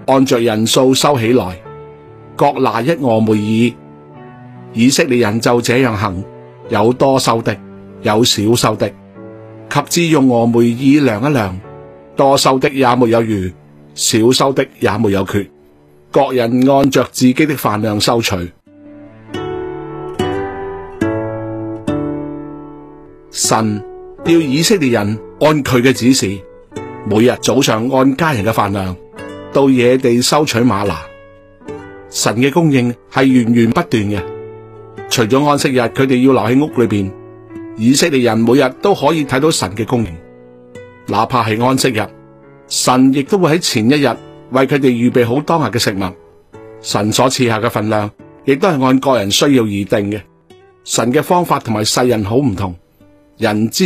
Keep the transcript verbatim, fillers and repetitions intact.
按着人數收起來，各拿一俄梅爾。以色列人就這樣行，有多收的，有少收的，及至用俄梅爾量一量，多收的也沒有餘，少收的也沒有缺，各人按着自己的飯量收取。神要以色列人按佢嘅指示，每日早上按家人嘅飯量，到野地收取嗎哪。神嘅供應係源源不斷嘅。除咗安息日佢哋要留喺屋裏邊，以色列人每日都可以睇到神嘅供應。哪怕係安息日，神亦都會喺前一日為佢哋預備好當日嘅食物。神所賜下嘅份量，亦都係按個人需要而定嘅。神嘅方法同埋世人好唔同，人之